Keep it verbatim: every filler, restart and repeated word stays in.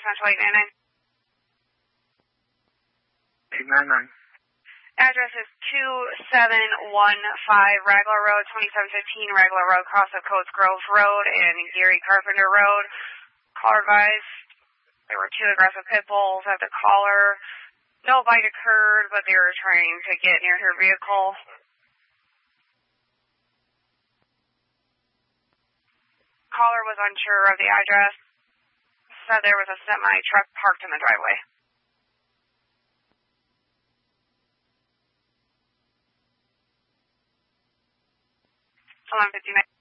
Central eight nine nine. eight nine nine. Address is two seven one five Raglar Road, twenty-seven fifteen Raglar Road, cross of Coates Grove Road and Gary Carpenter Road. Caller advised there were two aggressive pit bulls at the caller. No bite occurred, but they were trying to get near her vehicle. Caller was unsure of the address. Said there was a semi truck parked in the driveway. eleven fifty-nine.